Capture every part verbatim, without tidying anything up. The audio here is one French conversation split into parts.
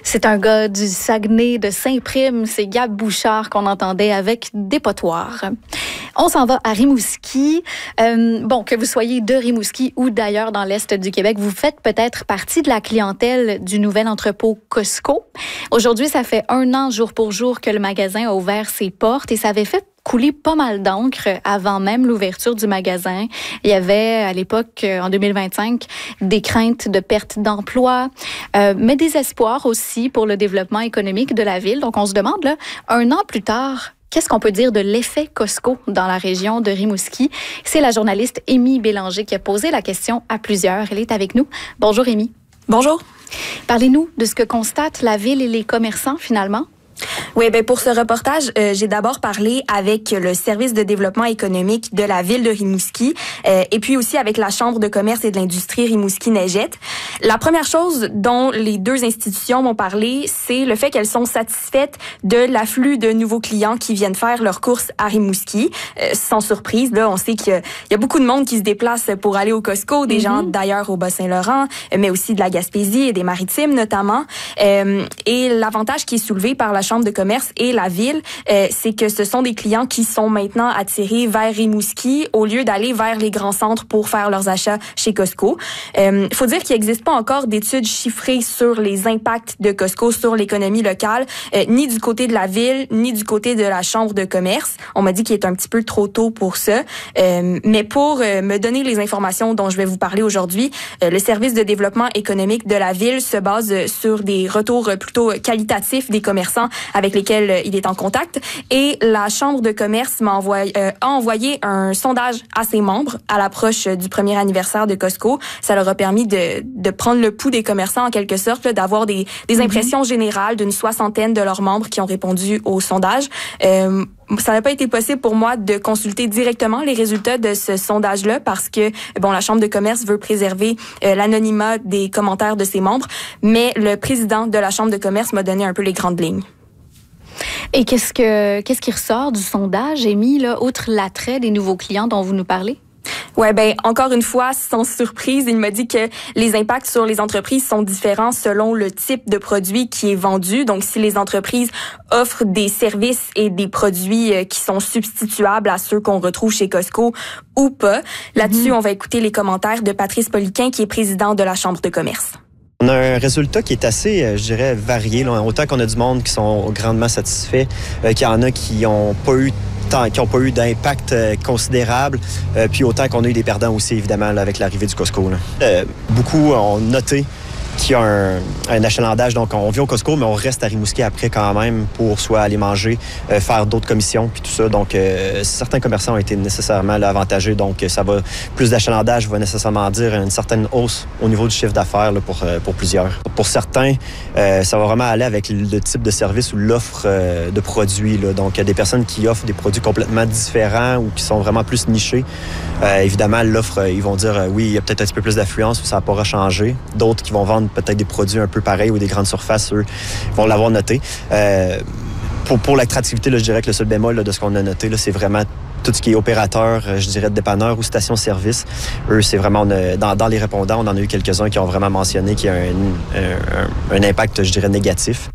C'est un gars du Saguenay de Saint-Prime, c'est Gab Bouchard qu'on entendait avec Dépotoir. On s'en va à Rimouski. Euh, bon, que vous soyez de Rimouski ou d'ailleurs dans l'Est du Québec, vous faites peut-être partie de la clientèle du nouvel entrepôt Costco. Aujourd'hui, ça fait un an jour pour jour que le magasin a ouvert ses portes et ça avait fait couler pas mal d'encre avant même l'ouverture du magasin. Il y avait à l'époque, en deux mille vingt-cinq, des craintes de perte d'emploi, euh, mais des espoirs aussi pour le développement économique de la ville. Donc on se demande, là, un an plus tard, qu'est-ce qu'on peut dire de l'effet Costco dans la région de Rimouski? C'est la journaliste Émy Bélanger qui a posé la question à plusieurs. Elle est avec nous. Bonjour Émy. Bonjour. Parlez-nous de ce que constatent la ville et les commerçants finalement. Oui, ben pour ce reportage, euh, j'ai d'abord parlé avec le service de développement économique de la ville de Rimouski euh, et puis aussi avec la Chambre de commerce et de l'industrie Rimouski-Neigette. La première chose dont les deux institutions m'ont parlé, c'est le fait qu'elles sont satisfaites de l'afflux de nouveaux clients qui viennent faire leurs courses à Rimouski. Euh, sans surprise, là, on sait qu'il y a beaucoup de monde qui se déplace pour aller au Costco, des mm-hmm. gens d'ailleurs au Bas-Saint-Laurent, mais aussi de la Gaspésie et des Maritimes notamment. Euh, et l'avantage qui est soulevé par la Chambre de commerce et la ville, euh, c'est que ce sont des clients qui sont maintenant attirés vers Rimouski au lieu d'aller vers les grands centres pour faire leurs achats chez Costco. Il euh, faut dire qu'il n'existe pas encore d'études chiffrées sur les impacts de Costco sur l'économie locale, euh, ni du côté de la ville, ni du côté de la Chambre de commerce. On m'a dit qu'il est un petit peu trop tôt pour ça. Euh, mais pour euh, me donner les informations dont je vais vous parler aujourd'hui, euh, le service de développement économique de la ville se base sur des retours plutôt qualitatifs des commerçants avec lesquels il est en contact. Et la Chambre de commerce m'a envoyé, euh, a envoyé un sondage à ses membres à l'approche du premier anniversaire de Costco. Ça leur a permis de, de prendre le pouls des commerçants en quelque sorte, là, d'avoir des, des mm-hmm. impressions générales d'une soixantaine de leurs membres qui ont répondu au sondage. Euh, Ça n'a pas été possible pour moi de consulter directement les résultats de ce sondage-là parce que, bon, la Chambre de commerce veut préserver euh, l'anonymat des commentaires de ses membres, mais le président de la Chambre de commerce m'a donné un peu les grandes lignes. Et qu'est-ce que qu'est-ce qui ressort du sondage, Émy, là, outre l'attrait des nouveaux clients dont vous nous parlez? Ouais, ben encore une fois, sans surprise, il m'a dit que les impacts sur les entreprises sont différents selon le type de produit qui est vendu. Donc, si les entreprises offrent des services et des produits qui sont substituables à ceux qu'on retrouve chez Costco ou pas, là-dessus, mm-hmm. on va écouter les commentaires de Patrice Poliquin, qui est président de la Chambre de commerce. On a un résultat qui est assez, je dirais, varié. Là. Autant qu'on a du monde qui sont grandement satisfaits, euh, qu'il y en a qui n'ont pas eu tant, qui n'ont pas eu d'impact euh, considérable, euh, puis autant qu'on a eu des perdants aussi, évidemment, là, avec l'arrivée du Costco. Là. Euh, beaucoup ont noté qu'il y a un, un achalandage. Donc, on vient au Costco, mais on reste à Rimouski après quand même pour soit aller manger, euh, faire d'autres commissions, puis tout ça. Donc, euh, certains commerçants ont été nécessairement là, avantagés. Donc, ça va, plus d'achalandage va nécessairement dire une certaine hausse au niveau du chiffre d'affaires là, pour, euh, pour plusieurs. Pour certains, euh, ça va vraiment aller avec le, le type de service ou l'offre euh, de produits. Là. Donc, il y a des personnes qui offrent des produits complètement différents ou qui sont vraiment plus nichés. Euh, évidemment, l'offre, ils vont dire, euh, oui, il y a peut-être un petit peu plus d'affluence ou ça n'a pas changé. D'autres qui vont vendre peut-être des produits un peu pareils ou des grandes surfaces, eux, vont l'avoir noté. Euh, pour pour l'attractivité, là, je dirais que le seul bémol là, de ce qu'on a noté, là, c'est vraiment tout ce qui est opérateur, je dirais, de dépanneur ou station-service. Eux, c'est vraiment, on a, dans, dans les répondants, on en a eu quelques-uns qui ont vraiment mentionné qu'il y a un, un, un impact, je dirais, négatif.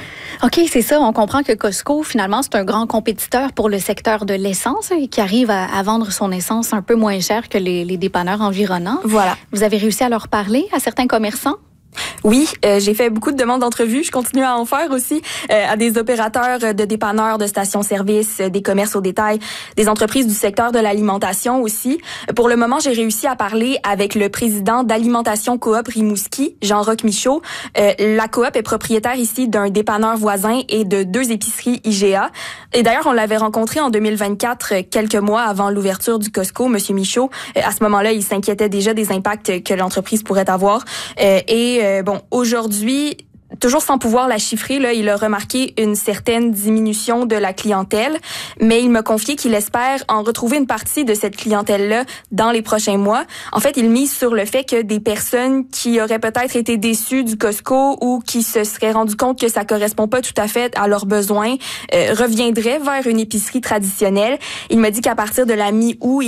OK, c'est ça. On comprend que Costco, finalement, c'est un grand compétiteur pour le secteur de l'essence et qui arrive à, à vendre son essence un peu moins cher que les, les dépanneurs environnants. Voilà. Vous avez réussi à leur parler, à certains commerçants? Oui, euh, j'ai fait beaucoup de demandes d'entrevues. Je continue à en faire aussi euh, à des opérateurs de dépanneurs, de stations-service, des commerces au détail, des entreprises du secteur de l'alimentation aussi. Pour le moment, j'ai réussi à parler avec le président d'Alimentation Coop Rimouski, Jean-Roch Michaud. Euh, la coop est propriétaire ici d'un dépanneur voisin et de deux épiceries I G A. Et d'ailleurs, on l'avait rencontré en deux mille vingt-quatre, quelques mois avant l'ouverture du Costco, Monsieur Michaud. Euh, à ce moment-là, il s'inquiétait déjà des impacts que l'entreprise pourrait avoir. Euh, et euh, bon, aujourd'hui, toujours sans pouvoir la chiffrer, là, il a remarqué une certaine diminution de la clientèle, mais il m'a confié qu'il espère en retrouver une partie de cette clientèle-là dans les prochains mois. En fait, il mise sur le fait que des personnes qui auraient peut-être été déçues du Costco ou qui se seraient rendues compte que ça correspond pas tout à fait à leurs besoins euh, reviendraient vers une épicerie traditionnelle. Il m'a dit qu'à partir de la mi-août,